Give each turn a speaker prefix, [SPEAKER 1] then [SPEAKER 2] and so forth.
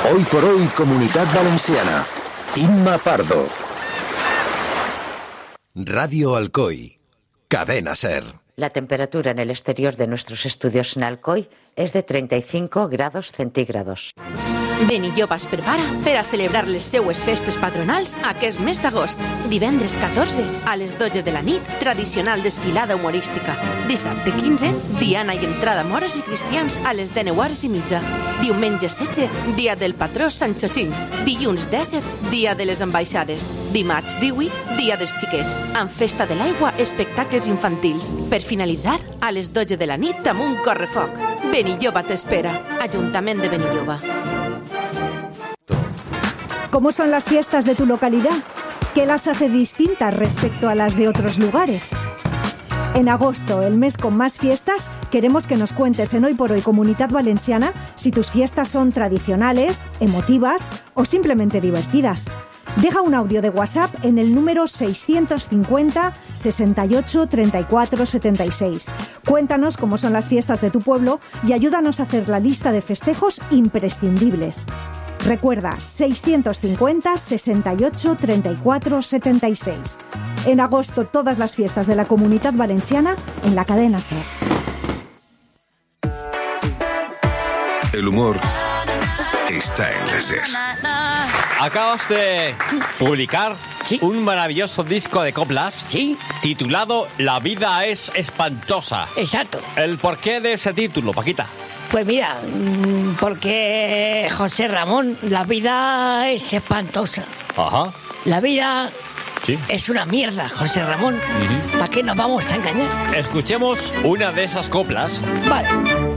[SPEAKER 1] Hoy por hoy, Comunitat Valenciana. Imma Pardo. Radio Alcoy. Cadena SER.
[SPEAKER 2] La temperatura en el exterior de nuestros estudios en Alcoy es de 35 grados centígrados.
[SPEAKER 3] Benilloba es prepara per a celebrar les seues festes patronals aquest mes d'agost. Divendres 14, a les 12 de la nit, tradicional desfilada humorística. Dissabte 15, diana i entrada moros i cristians a les 19:30. Diumenge 16, dia del patró Sant Xochín. Dilluns 17, dia de les ambaixades. Dimarts 18, dia dels xiquets. Amb festa de l'aigua, espectacles infantils. Per finalitzar, a les 12 de la nit, amb un correfoc. Benilloba t'espera. Ajuntament de Benilloba.
[SPEAKER 4] ¿Cómo son las fiestas de tu localidad? ¿Qué las hace distintas respecto a las de otros lugares? En agosto, el mes con más fiestas, queremos que nos cuentes en Hoy por Hoy Comunitat Valenciana si tus fiestas son tradicionales, emotivas o simplemente divertidas. Deja un audio de WhatsApp en el número 650 68 34 76. Cuéntanos cómo son las fiestas de tu pueblo y ayúdanos a hacer la lista de festejos imprescindibles. Recuerda, 650 68 34 76. En agosto, todas las fiestas de la Comunitat Valenciana en la cadena SER.
[SPEAKER 1] El humor está en la SER.
[SPEAKER 5] Acabas de publicar un maravilloso disco de coplas titulado La vida es espantosa.
[SPEAKER 6] Exacto.
[SPEAKER 5] ¿El porqué de ese título, Paquita?
[SPEAKER 6] Pues mira, porque José Ramón, la vida es espantosa.
[SPEAKER 5] Ajá.
[SPEAKER 6] La vida
[SPEAKER 5] Sí.
[SPEAKER 6] es una mierda, José Ramón. ¿Para qué nos vamos a engañar?
[SPEAKER 5] Escuchemos una de esas coplas.
[SPEAKER 6] Vale.